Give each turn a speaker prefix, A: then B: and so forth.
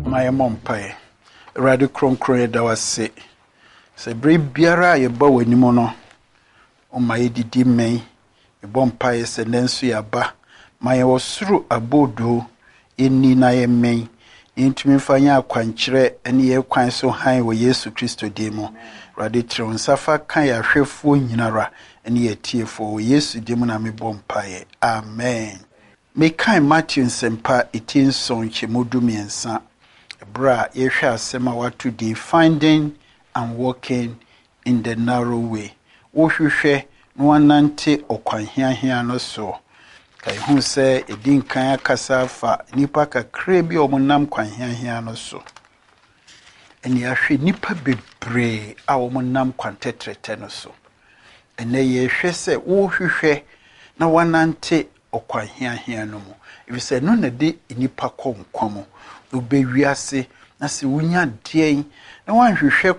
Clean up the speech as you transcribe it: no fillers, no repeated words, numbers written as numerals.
A: My mom pie. Radi kronkron da wase. Se bre biara ye ba wanimu no. O ma yedidi men. E bom pie se nensu ya ba. Ma ye wosuru abodo eni na ye men. Intumi fanya akwankyere ene ye kwan so han wo Yesu Kristo demo. Radi tron safa kan ya hwefo nyinara ene ye tiefo wo Yesu demo na me bom pie. Amen. Me kan Matthew nsempa etinson chemudu miensa. Bra yehwe asema watu dey finding and walking in the narrow way. Wo hwehwe no wanante okwanhiahia no so. Kai hu se edin kan akasa fa nipa kakra bi omunam kwanhiahia no so. Eni ahwe nipa bebre a omunam kwantetrete no so. Ene yehwe se wo hwehwe na wanante okwanhiahia no mu. If say no na de nipa konkwamo obewiase na se wunya den na wanhwehwe